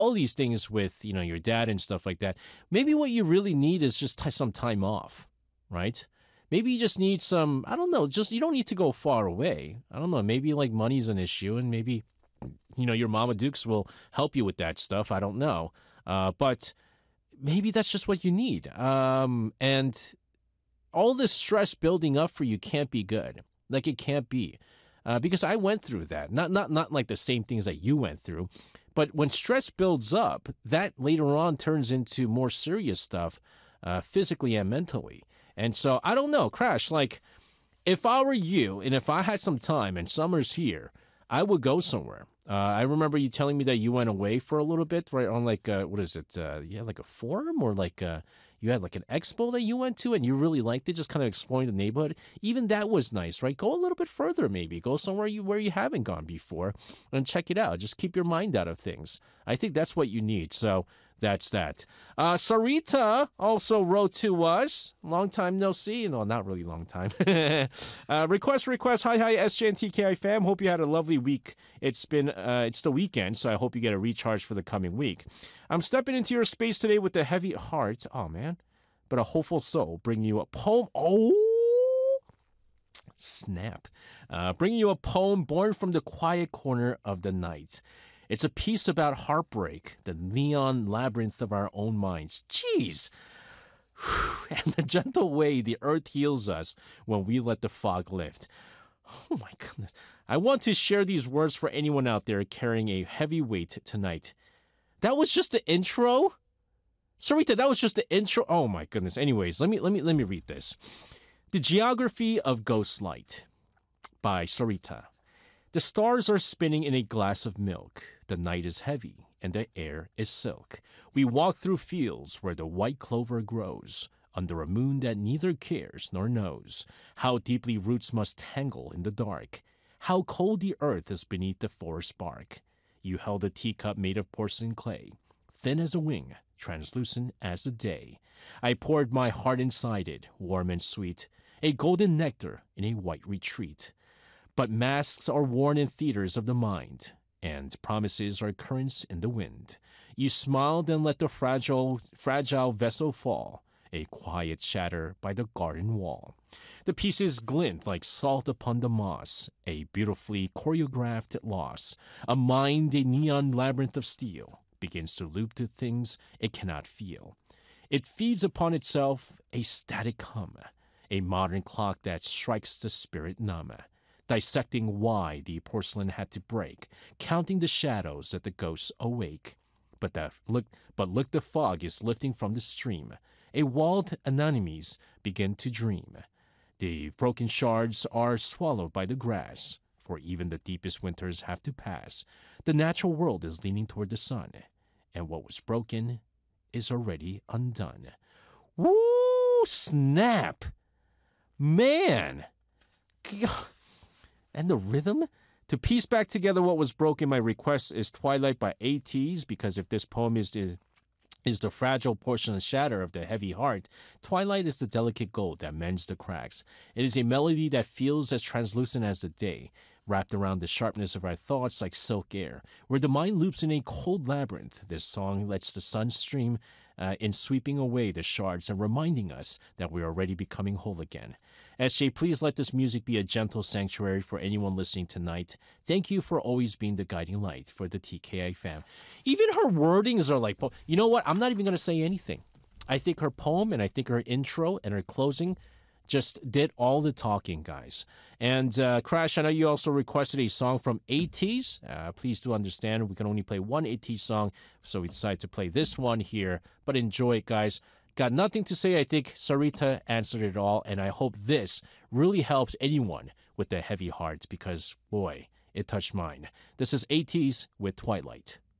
all these things with, your dad and stuff like that. Maybe what you really need is just some time off, right? Maybe you just need some, I don't know, just you don't need to go far away. I don't know, maybe like money's an issue and maybe, your Mama Dukes will help you with that stuff. I don't know. But maybe that's just what you need. And all this stress building up for you can't be good. Like it can't be. Because I went through that. Not like the same things that you went through. But when stress builds up, that later on turns into more serious stuff, physically and mentally. And so I don't know, Crash, like if I were you and if I had some time and summer's here, I would go somewhere. I remember you telling me that you went away for a little bit, right? On like, what is it? You had like a forum or like you had like an expo that you went to and you really liked it, just kind of exploring the neighborhood. Even that was nice, right? Go a little bit further, maybe. Go somewhere where you haven't gone before and check it out. Just keep your mind out of things. I think that's what you need. So that's that. Sarita also wrote to us. Long time no see. No, not really long time. Request. Hi, SJ and TKI fam. Hope you had a lovely week. It's the weekend, so I hope you get a recharge for the coming week. I'm stepping into your space today with a heavy heart. Oh, man. But a hopeful soul. Bringing you a poem. Oh, snap. Bringing you a poem born from the quiet corner of the night. It's a piece about heartbreak, the neon labyrinth of our own minds. Jeez. And the gentle way the earth heals us when we let the fog lift. Oh my goodness. I want to share these words for anyone out there carrying a heavy weight tonight. That was just the intro? Sarita, that was just the intro. Oh my goodness. Anyways, let me read this. The Geography of Ghost Light by Sarita. The stars are spinning in a glass of milk. The night is heavy, and the air is silk. We walk through fields where the white clover grows, under a moon that neither cares nor knows. How deeply roots must tangle in the dark. How cold the earth is beneath the forest bark. You held a teacup made of porcelain clay, thin as a wing, translucent as the day. I poured my heart inside it, warm and sweet, a golden nectar in a white retreat. But masks are worn in theaters of the mind, and promises are currents in the wind. You smiled and let the fragile vessel fall, a quiet shatter by the garden wall. The pieces glint like salt upon the moss, a beautifully choreographed loss. A mind, a neon labyrinth of steel, begins to loop to things it cannot feel. It feeds upon itself, a static hum, a modern clock that strikes the spirit numb. Dissecting why the porcelain had to break, counting the shadows that the ghosts awake. But look, the fog is lifting from the stream. A walled anemones begin to dream. The broken shards are swallowed by the grass, for even the deepest winters have to pass. The natural world is leaning toward the sun, and what was broken is already undone. Woo! Snap! Man! And the rhythm? To piece back together what was broken, my request is Twilight by ATEEZ, because if this poem is the fragile porcelain shatter of the heavy heart, Twilight is the delicate gold that mends the cracks. It is a melody that feels as translucent as the day, wrapped around the sharpness of our thoughts like silk air. Where the mind loops in a cold labyrinth, this song lets the sun stream in sweeping away the shards and reminding us that we are already becoming whole again. SJ, please let this music be a gentle sanctuary for anyone listening tonight. Thank you for always being the guiding light for the TKI fam. Even her wordings are like, you know what? I'm not even going to say anything. I think her poem and I think her intro and her closing just did all the talking, guys. And Crash, I know you also requested a song from ATEEZ. Please do understand we can only play one ATEEZ song, so we decided to play this one here. But enjoy it, guys. Got nothing to say. I think Sarita answered it all, and I hope this really helps anyone with a heavy heart because, boy, it touched mine. This is ATEEZ with Twilight.